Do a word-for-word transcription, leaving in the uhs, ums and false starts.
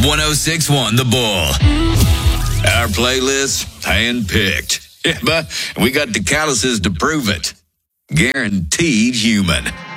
one oh six point one The Bull. Our playlist, hand-picked. Yeah, but we got the calluses to prove it. Guaranteed human.